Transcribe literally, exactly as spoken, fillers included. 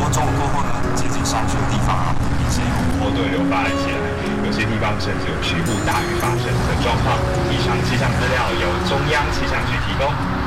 中午过后呢，接近山区的地方啊，也是有波对流发展起来，有些地方甚至有局部大雨发生的状况。以上气象资料由中央气象局提供。